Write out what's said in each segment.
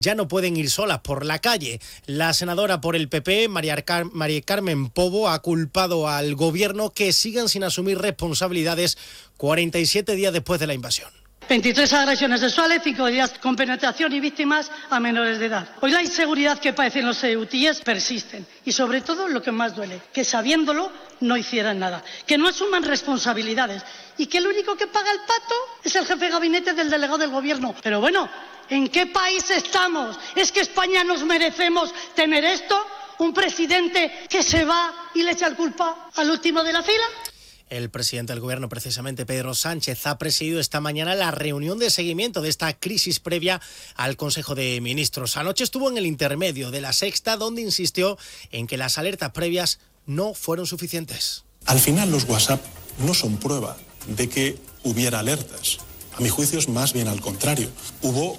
ya no pueden ir solas por la calle. La senadora por el PP, María Carmen Pobo, ha culpado al gobierno que sigan sin asumir responsabilidades 47 días después de la invasión. 23 agresiones sexuales, 5 días con penetración y víctimas a menores de edad. Hoy la inseguridad que padecen los ceutíes persisten y sobre todo lo que más duele, que sabiéndolo no hicieran nada, que no asuman responsabilidades y que el único que paga el pato es el jefe de gabinete del delegado del gobierno. Pero bueno, ¿en qué país estamos? ¿Es que España nos merecemos tener esto? ¿Un presidente que se va y le echa la culpa al último de la fila? El presidente del gobierno, precisamente Pedro Sánchez, ha presidido esta mañana la reunión de seguimiento de esta crisis previa al Consejo de Ministros. Anoche estuvo en el intermedio de La Sexta, donde insistió en que las alertas previas no fueron suficientes. Al final los WhatsApp no son prueba de que hubiera alertas. A mi juicio es más bien al contrario. Hubo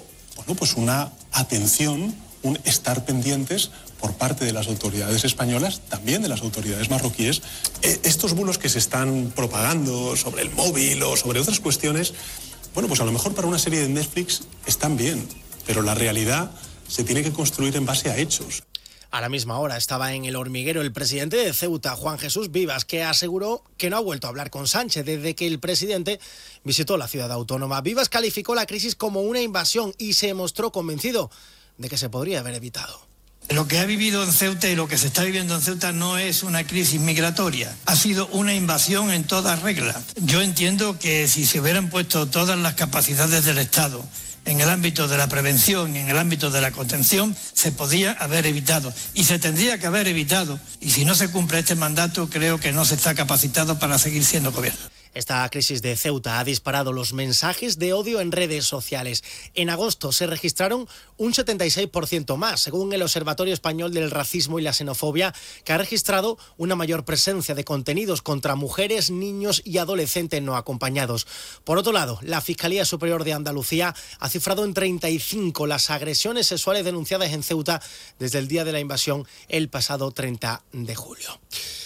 una atención, un estar pendientes por parte de las autoridades españolas, también de las autoridades marroquíes. Estos bulos que se están propagando sobre el móvil o sobre otras cuestiones, pues a lo mejor para una serie de Netflix están bien, pero la realidad se tiene que construir en base a hechos. A la misma hora estaba en El Hormiguero el presidente de Ceuta, Juan Jesús Vivas, que aseguró que no ha vuelto a hablar con Sánchez desde que el presidente visitó la ciudad autónoma. Vivas calificó la crisis como una invasión y se mostró convencido de que se podría haber evitado. Lo que ha vivido en Ceuta y lo que se está viviendo en Ceuta no es una crisis migratoria, ha sido una invasión en toda regla. Yo entiendo que si se hubieran puesto todas las capacidades del Estado en el ámbito de la prevención y en el ámbito de la contención, se podía haber evitado y se tendría que haber evitado. Y si no se cumple este mandato, creo que no se está capacitado para seguir siendo gobierno. Esta crisis de Ceuta ha disparado los mensajes de odio en redes sociales. En agosto se registraron un 76% más, según el Observatorio Español del Racismo y la Xenofobia, que ha registrado una mayor presencia de contenidos contra mujeres, niños y adolescentes no acompañados. Por otro lado, la Fiscalía Superior de Andalucía ha cifrado en 35 las agresiones sexuales denunciadas en Ceuta desde el día de la invasión el pasado 30 de julio.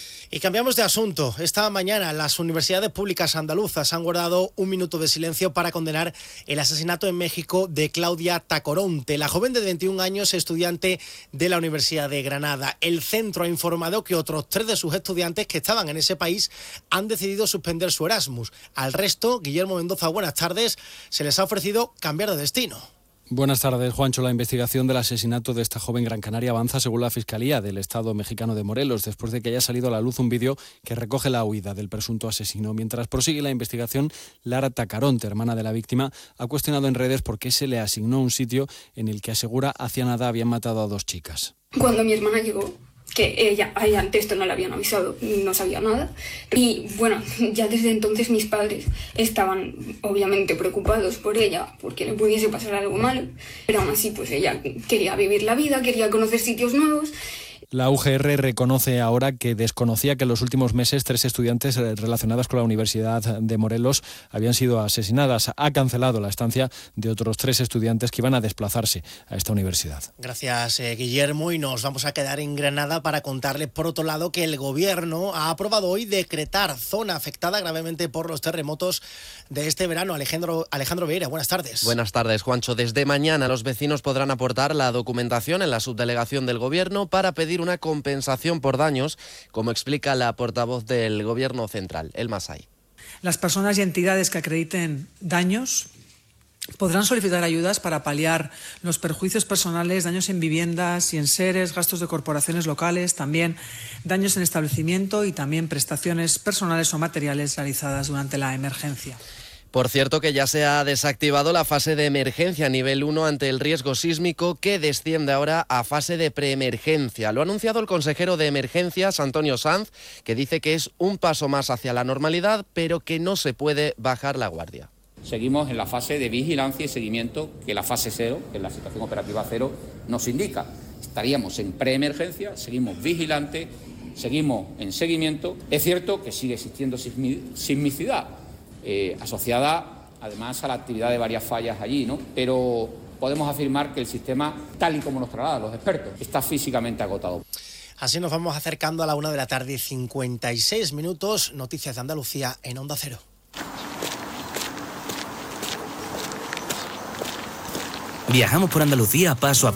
Y cambiamos de asunto. Esta mañana las universidades públicas andaluzas han guardado un minuto de silencio para condenar el asesinato en México de Claudia Tacoronte, la joven de 21 años, estudiante de la Universidad de Granada. El centro ha informado que otros 3 de sus estudiantes que estaban en ese país han decidido suspender su Erasmus. Al resto, Guillermo Mendoza, buenas tardes, se les ha ofrecido cambiar de destino. Buenas tardes, Juancho. La investigación del asesinato de esta joven gran canaria avanza según la Fiscalía del Estado mexicano de Morelos, después de que haya salido a la luz un vídeo que recoge la huida del presunto asesino. Mientras prosigue la investigación, Lara Tacoronte, hermana de la víctima, ha cuestionado en redes por qué se le asignó un sitio en el que asegura hacía nada habían matado a 2 chicas. Cuando mi hermana llegó, que ella ante esto no le habían avisado, no sabía nada. Y bueno, ya desde entonces mis padres estaban obviamente preocupados por ella, porque le pudiese pasar algo malo. Pero aún así, pues ella quería vivir la vida, quería conocer sitios nuevos. La UGR reconoce ahora que desconocía que en los últimos meses 3 estudiantes relacionadas con la Universidad de Morelos habían sido asesinadas. Ha cancelado la estancia de otros 3 estudiantes que iban a desplazarse a esta universidad. Gracias, Guillermo. Y nos vamos a quedar en Granada para contarles, por otro lado, que el Gobierno ha aprobado hoy decretar zona afectada gravemente por los terremotos de este verano. Alejandro Vieira, buenas tardes. Buenas tardes, Juancho. Desde mañana los vecinos podrán aportar la documentación en la subdelegación del Gobierno para pedir una compensación por daños, como explica la portavoz del Gobierno central, Elma Say. Las personas y entidades que acrediten daños podrán solicitar ayudas para paliar los perjuicios personales, daños en viviendas y en seres, gastos de corporaciones locales, también daños en establecimiento y también prestaciones personales o materiales realizadas durante la emergencia. Por cierto, que ya se ha desactivado la fase de emergencia nivel 1 ante el riesgo sísmico, que desciende ahora a fase de preemergencia. Lo ha anunciado el consejero de Emergencias, Antonio Sanz, que dice que es un paso más hacia la normalidad, pero que no se puede bajar la guardia. Seguimos en la fase de vigilancia y seguimiento que la fase 0, que es la situación operativa 0, nos indica. Estaríamos en preemergencia, seguimos vigilantes, seguimos en seguimiento. Es cierto que sigue existiendo sismicidad, asociada además a la actividad de varias fallas allí, ¿no? Pero podemos afirmar que el sistema, tal y como nos trasladan los expertos, está físicamente agotado. Así nos vamos acercando a la 1 de la tarde, 56 minutos. Noticias de Andalucía en Onda Cero. Viajamos por Andalucía paso a paso.